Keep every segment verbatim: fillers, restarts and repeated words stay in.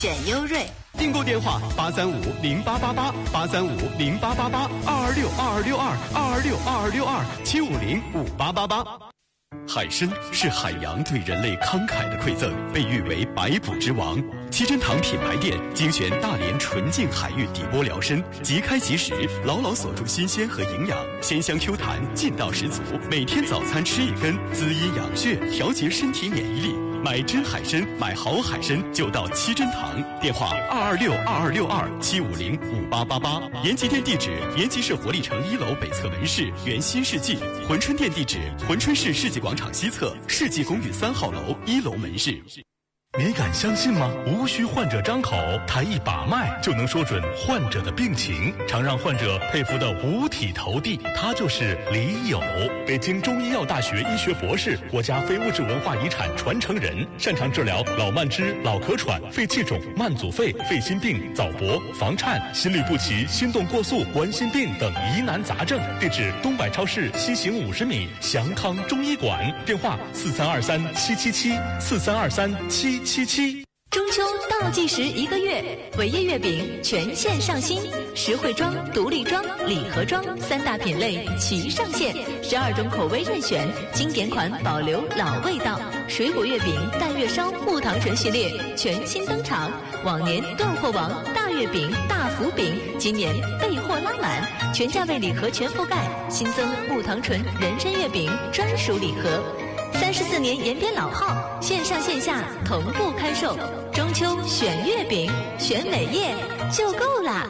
选优瑞。 订购电话八三五零八八八八三五零八八八二二六二二六二二二六二二六二七五零五八八八。海参是海洋对人类慷慨的馈赠，被誉为百补之王。七珍堂品牌店精选大连纯净海域底波辽参，即开即食，牢牢锁住新鲜和营养，鲜香 Q 弹，劲道十足。每天早餐吃一根，滋阴养血，调节身体免疫力。买真海参，买好海参就到七珍堂，电话二二六二二六二七五零五八八八。延吉店地址：延吉市活力城一楼北侧门市原新世纪。珲春店地址：珲春市世纪广场西侧世纪公寓三号楼一楼门市。 你敢相信吗？无需患者张口，他一把脉就能说准患者的病情，常让患者佩服得五体投地。他就是李友，北京中医药大学医学博士，国家非物质文化遗产传承人，擅长治疗老慢支、老咳喘、肺气肿、慢阻肺、肺心病、早搏、房颤、心律不齐、心动过速、冠心病等疑难杂症。地址：东百超市西行五十米祥康中医馆，电话四三二三七七七四三二三七七七。 中秋倒计时一个月，伟业月饼全线上新，实惠装、独立装、礼盒装三大品类齐上线，十二种口味任选，经典款保留老味道。水果月饼、淡月烧、木糖醇系列全新登场，往年断货王大月饼、大福饼，今年备货拉满，全价位礼盒全覆盖，新增木糖醇人参月饼专属礼盒。三十四年延边老号，线上线下同步开售。中秋选月饼，选伟业就够啦。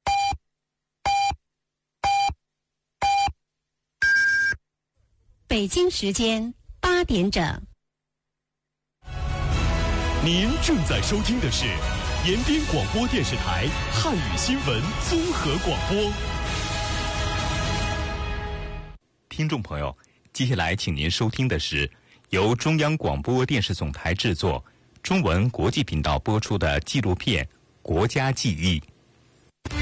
北京时间八点整。 您正在收听的是延边广播电视台汉语新闻综合广播。 听众朋友，接下来请您收听的是由中央广播电视总台制作、中文国际频道播出的纪录片《国家记忆》。